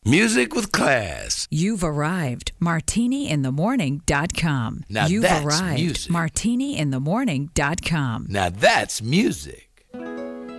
Music with class. You've arrived. MartiniInTheMorning.com. Now You've that's arrived. music. MartiniInTheMorning.com. Now that's music.